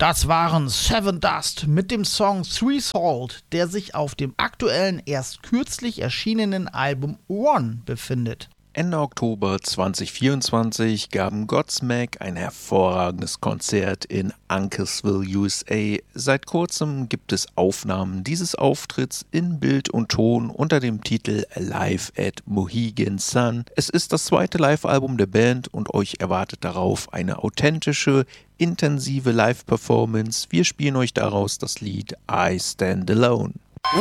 Das waren Seven Dust mit dem Song Three Salt, der sich auf dem aktuellen, erst kürzlich erschienenen Album One befindet. Ende Oktober 2024 gaben Godsmack ein hervorragendes Konzert in Uncasville, USA. Seit kurzem gibt es Aufnahmen dieses Auftritts in Bild und Ton unter dem Titel Live at Mohegan Sun. Es ist das zweite Live-Album der Band und euch erwartet darauf eine authentische, intensive Live-Performance. Wir spielen euch daraus das Lied I Stand Alone.